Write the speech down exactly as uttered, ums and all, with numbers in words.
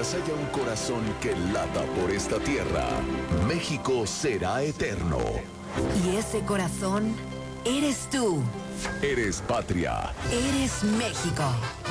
mientras haya un corazón que lata por esta tierra, México será eterno. Y ese corazón eres tú. Eres patria. Eres México.